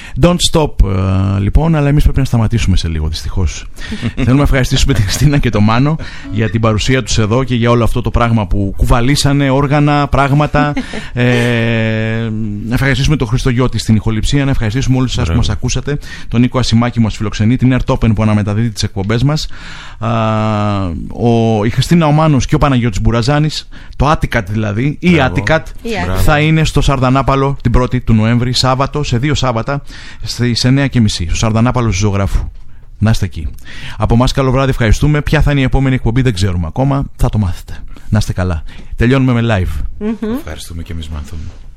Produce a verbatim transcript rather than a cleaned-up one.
Don't stop, uh, λοιπόν, αλλά εμείς πρέπει να σταματήσουμε σε λίγο, δυστυχώς. Θέλουμε να ευχαριστήσουμε την Χριστίνα και τον Μάνο για την παρουσία τους εδώ και για όλο αυτό το πράγμα που κουβαλήσανε, όργανα, πράγματα. ε, να ευχαριστήσουμε τον Χρήστο Γιώτη στην ηχοληψία, να ευχαριστήσουμε όλους εσάς που μας ακούσατε, τον Νίκο Ασημάκη που μας φιλοξενεί, την Airtopen που αναμεταδίδει τις εκπομπές μας, uh, ο, η Χριστίνα ο Μάνος και ο Παναγιώτης Μπουραζάνης, το Atticat δηλαδή, ή Atticat, θα είναι στο Σαρδανάπαλο την πρώτη του Νοέμβρη, Σάββατο, σε δύο Σάββατα, στις εννιά και μισή, στο Σαρδανάπαλο Ζωγράφου. Να είστε εκεί. Από εμάς καλό βράδυ, ευχαριστούμε. Ποια θα είναι η επόμενη εκπομπή δεν ξέρουμε ακόμα, θα το μάθετε. Να είστε καλά. Τελειώνουμε με live. Mm-hmm. Ευχαριστούμε και εμείς, Μάνθο.